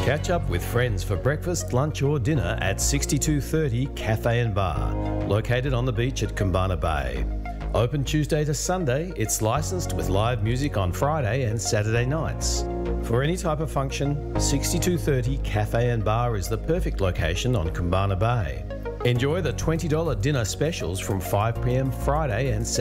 Catch up with friends for breakfast, lunch or dinner at 6230 Cafe and Bar, located on the beach at Kumbana Bay. Open Tuesday to Sunday, it's licensed with live music on Friday and Saturday nights. For any type of function, 6230 Cafe and Bar is the perfect location on Kumbana Bay. Enjoy the $20 dinner specials from 5 p.m. Friday and Saturday